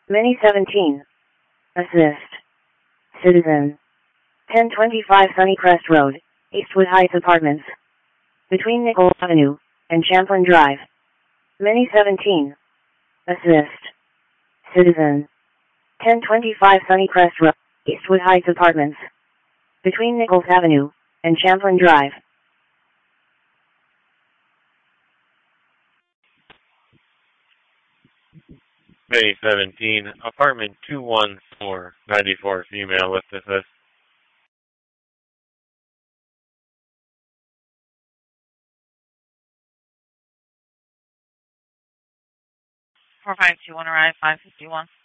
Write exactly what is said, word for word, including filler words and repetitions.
Mini seventeen. Assist. Citizen. ten twenty-five Sunnycrest Road, Eastwood Heights Apartments. Between Nicole Avenue and Champlain Drive. Mini seventeen. Assist. Citizen. ten twenty-five Sunnycrest Road, Eastwood Heights Apartments. Between Nichols Avenue and Champlain Drive. May seventeen, apartment two one four, ninety-four female with assist. four five two one arrive, five fifty-one.